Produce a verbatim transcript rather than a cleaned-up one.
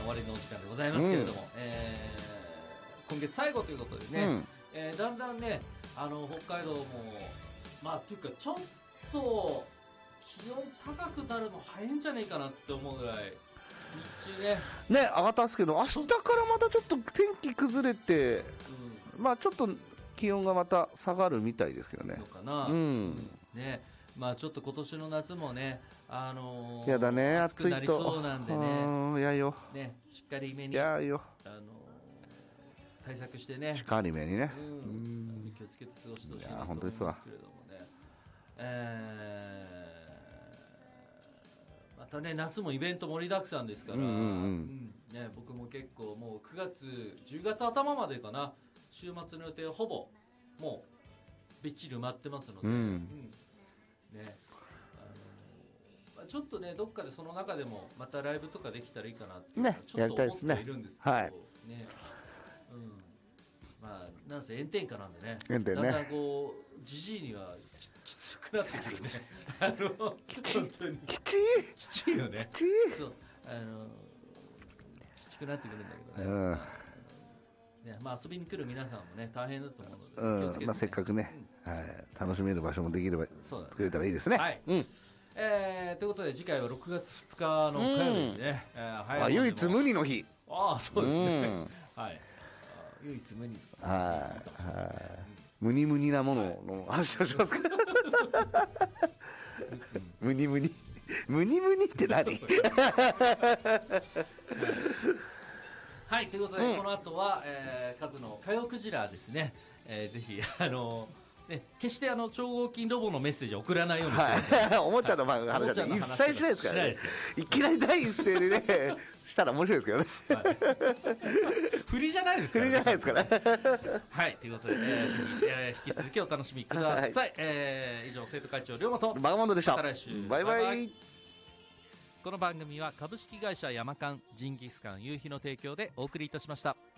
終わりのお時間でございますけれども、うん、えー、今月最後ということでね、うん、えー、だんだんねあの北海道もまあっていうかちょっと気温高くなるの早いんじゃないかなって思うぐらい日中ねね上がったんですけど、明日からまたちょっと天気崩れて、うん、まあちょっと気温がまた下がるみたいですけどね。 のかな、 うん、 ね、まあちょっと今年の夏もね、あのー、 やだね、 暑くなりそうなんでね、 やよね、しっかりめにやよ、 あのー、対策してね、 しっかりめにね、 うん、うん、気をつけて過ごしてほしいなと思いますけれどもね、えーまたね夏もイベント盛りだくさんですから、うんうんうんうんね、僕も結構もうくがつじゅうがつ頭までかな、週末の予定はほぼもうびっちり埋まってますので、うんうんね、あのー、ちょっとねどっかでその中でもまたライブとかできたらいいかなっていうのはちょっと思っているんですけど、ねはいね、うん、まあなんせ炎天下なんでね、 炎天ね、 だんだんこうじじいには き, きつくなってくるねあのきちいきちいきちいよね、 きちいそうあのきちくなってくるんだけどね、 うんね、まあ、遊びに来る皆さんもね大変だと思うので、 うん、 気をつけてね、 まあ、せっかくね、うんはい、楽しめる場所もできれば作れたらいいですね。 はい、うん、えー、ということで次回はろくがつふつかの火曜日にね、うんえー、早いあ唯一無二の日、 ああそうですね、うん、はい、唯一無二、 はいはい、無二無二なものの話をしますか無二無二無二無二って何はい、ということで、 うん、 この後は、えー、カズの火曜クジラですね、えー、ぜひあのーね、決してあの超合金ロボのメッセージを送らないようにして、 はい、おもちゃの話は一切しないですからね。いきなり第一声でねしたら面白いですけどね、 はい、振りじゃないですから、ね、 振りじゃないですからはいということで、えー、ぜひ、えー、引き続きお楽しみください、はい、えー、以上生徒会長龍馬とバガモンドでした。 また来週バイバイ。バイバイ。 この番組は株式会社ヤマカンジンギスカン夕日の提供でお送りいたしました。